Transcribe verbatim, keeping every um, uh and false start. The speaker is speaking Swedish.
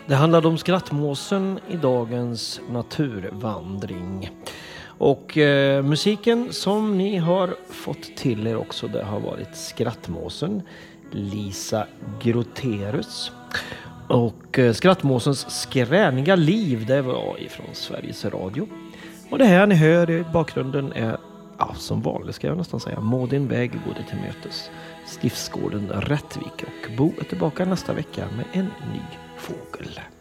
Det handlade om skrattmåsen i dagens naturvandring. Och eh, musiken som ni har fått till er också, det har varit Skrattmåsen, Lisa Groterus. Och eh, Skrattmåsens skräniga liv, det var ifrån Sveriges Radio. Och det här ni hör i bakgrunden är, ja, som vanligt ska jag nästan säga, Må din väg gå dig till mötes. Stiftsgården Rättvik, och Bo är tillbaka nästa vecka med en ny fågel.